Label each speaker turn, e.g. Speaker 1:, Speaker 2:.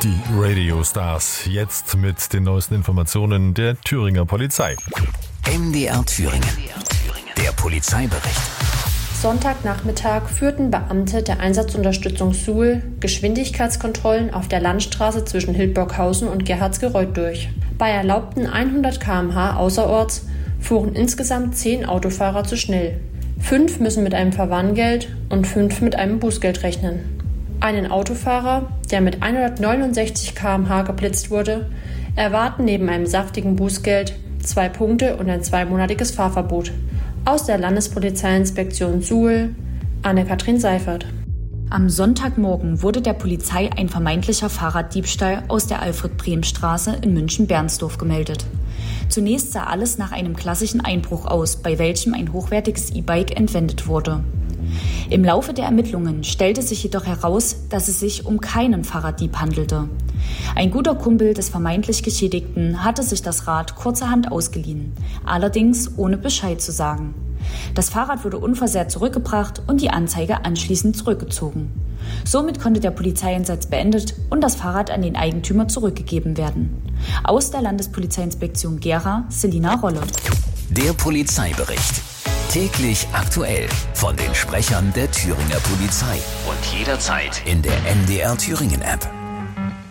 Speaker 1: Die Radio Stars, jetzt mit den neuesten Informationen der Thüringer Polizei.
Speaker 2: MDR Thüringen, der Polizeibericht.
Speaker 3: Sonntagnachmittag führten Beamte der Einsatzunterstützung Suhl Geschwindigkeitskontrollen auf der Landstraße zwischen Hildburghausen und Gerhardsgereuth durch. Bei erlaubten 100 km/h außerorts fuhren insgesamt 10 Autofahrer zu schnell. 5 müssen mit einem Verwarngeld und 5 mit einem Bußgeld rechnen. Einen Autofahrer, der mit 169 km/h geblitzt wurde, erwarten neben einem saftigen Bußgeld 2 Punkte und ein 2-monatiges Fahrverbot. Aus der Landespolizeiinspektion Suhl, Anne-Kathrin Seifert.
Speaker 4: Am Sonntagmorgen wurde der Polizei ein vermeintlicher Fahrraddiebstahl aus der Alfred-Brehm-Straße in München-Bernsdorf gemeldet. Zunächst sah alles nach einem klassischen Einbruch aus, bei welchem ein hochwertiges E-Bike entwendet wurde. Im Laufe der Ermittlungen stellte sich jedoch heraus, dass es sich um keinen Fahrraddieb handelte. Ein guter Kumpel des vermeintlich Geschädigten hatte sich das Rad kurzerhand ausgeliehen, allerdings ohne Bescheid zu sagen. Das Fahrrad wurde unversehrt zurückgebracht und die Anzeige anschließend zurückgezogen. Somit konnte der Polizeieinsatz beendet und das Fahrrad an den Eigentümer zurückgegeben werden. Aus der Landespolizeiinspektion Gera, Selina Rolle.
Speaker 2: Der Polizeibericht. Täglich aktuell von den Sprechern der Thüringer Polizei und jederzeit in der MDR Thüringen App.